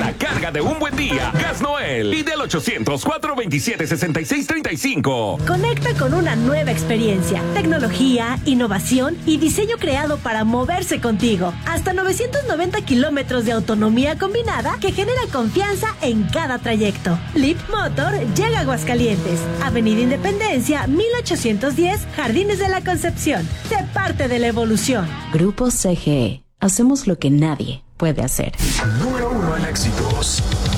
la carga de un buen día. Gas Noel. Pide al 800-427-6635. Conecta con una nueva experiencia, tecnología, innovación y diseño creado para moverse contigo. Hasta 990 kilómetros de autonomía combinada que genera confianza en cada trayecto. Leap Motor llega a Aguascalientes. Avenida Independencia, 1810, Jardines de la Concepción. Sé parte de la evolución. Grupo CGE. Hacemos lo que nadie puede hacer. Número 1 en éxitos.